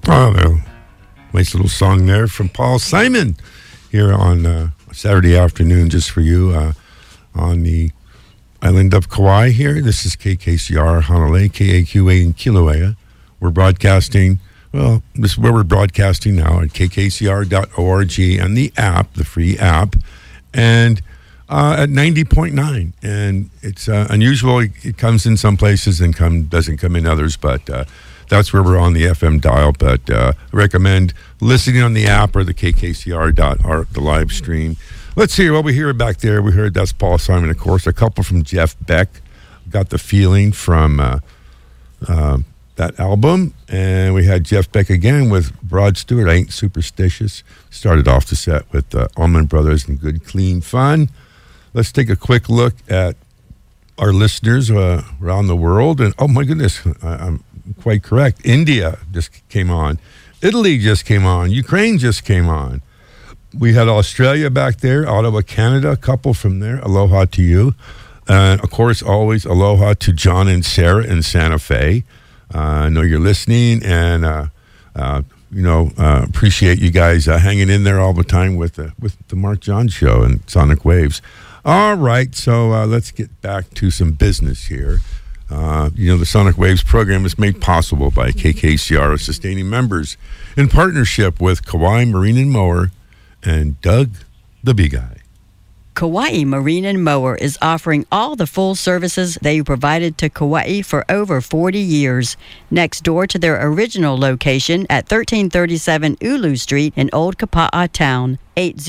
Oh, nice little song there from Paul Simon here on Saturday afternoon, just for you on the island of Kauai here. This is KKCR, Hanalei, KAQA in Kilauea. We're broadcasting, well, this is where we're broadcasting now at kkcr.org and the app, the free app, and at 90.9. And it's unusual. It comes in some places and doesn't come in others, but that's where we're on the FM dial. But I recommend listening on the app or the kkcr.org, the live stream. Let's hear what we hear back there. We heard that's Paul Simon, of course. A couple from Jeff Beck. Got the Feeling from that album. And we had Jeff Beck again with Rod Stewart, I Ain't Superstitious. Started off the set with Allman Brothers and Good Clean Fun. Let's take a quick look at our listeners around the world. And oh my goodness, I'm quite correct. India just came on. Italy just came on. Ukraine just came on. We had Australia back there, Ottawa, Canada, a couple from there. Aloha to you. And of course, always aloha to John and Sarah in Santa Fe. I know you're listening, and appreciate you guys hanging in there all the time with the Mark John Show and Sonic Waves. All right, so let's get back to some business here. The Sonic Waves program is made possible by KKCR sustaining members in partnership with Kauai Marine and Mower and Doug the Bee Guy. Kauai Marine and Mower is offering all the full services they provided to Kauai for over 40 years. Next door to their original location at 1337 Ulu Street in Old Kapa'a Town,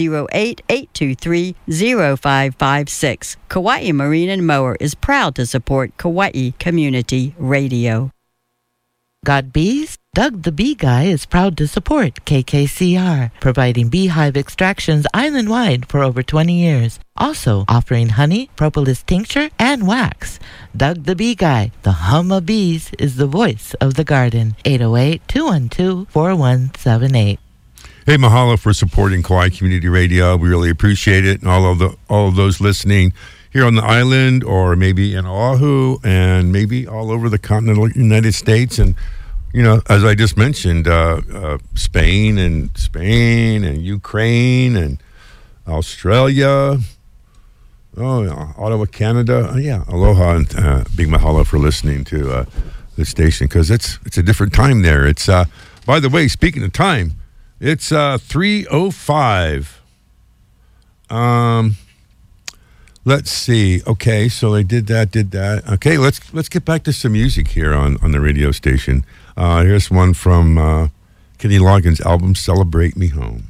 808-823-0556. Kauai Marine and Mower is proud to support Kauai Community Radio. Got bees? Doug the Bee Guy is proud to support KKCR, providing beehive extractions island-wide for over 20 years. Also offering honey, propolis tincture, and wax. Doug the Bee Guy, the hum of bees, is the voice of the garden. 808-212-4178. Hey, mahalo for supporting Kauai Community Radio. We really appreciate it. And all of those listening here on the island, or maybe in Oahu, and maybe all over the continental United States. And as I just mentioned, Spain and Ukraine and Australia, Ottawa, Canada. Aloha and big mahalo for listening to the station, because it's a different time there. It's by the way, speaking of time, it's 3:05. Let's see. Okay, so they did that. Okay, let's get back to some music here on the radio station. Here's one from Kenny Loggins' album, Celebrate Me Home.